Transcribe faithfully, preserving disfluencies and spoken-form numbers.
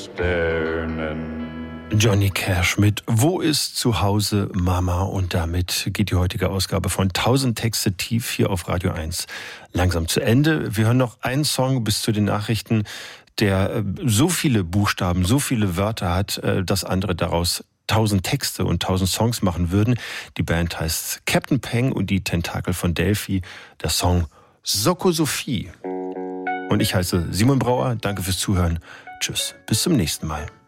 Johnny Cash mit Wo ist zu Hause Mama? Und damit geht die heutige Ausgabe von tausend Texte tief hier auf Radio eins langsam zu Ende. Wir hören noch einen Song bis zu den Nachrichten, der so viele Buchstaben, so viele Wörter hat, dass andere daraus tausend Texte und tausend Songs machen würden. Die Band heißt Captain Peng und die Tentakel von Delphi. Der Song Soko Sophie. Und ich heiße Simon Brauer. Danke fürs Zuhören. Tschüss. Bis zum nächsten Mal.